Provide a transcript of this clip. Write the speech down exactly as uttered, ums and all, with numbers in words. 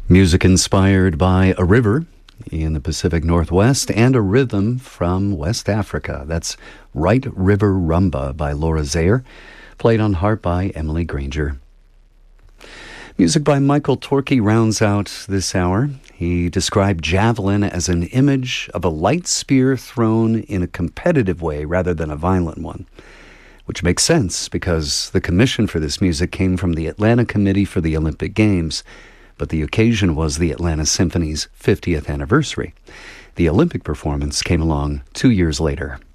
Music inspired by a river in the Pacific Northwest and a rhythm from West Africa. That's Right River Rumba by Laura Zaire, played on harp by Emily Granger. Music by Michael Torke rounds out this hour. He described javelin as an image of a light spear thrown in a competitive way rather than a violent one, which makes sense because the commission for this music came from the Atlanta Committee for the Olympic Games, but the occasion was the Atlanta Symphony's fiftieth anniversary. The Olympic performance came along two years later.